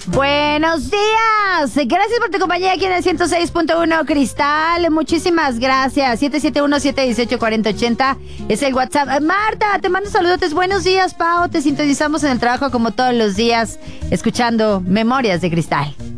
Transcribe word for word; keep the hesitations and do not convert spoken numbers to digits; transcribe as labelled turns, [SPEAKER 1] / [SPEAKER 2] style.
[SPEAKER 1] Buenos días. Gracias por tu compañía aquí en el ciento seis punto uno Cristal. Muchísimas gracias. siete siete uno, siete uno ocho, cuatro cero ocho cero es el WhatsApp. Marta, te mando saludos. Buenos días, Pau. Te sintonizamos en el trabajo como todos los días, escuchando Memorias de Cristal.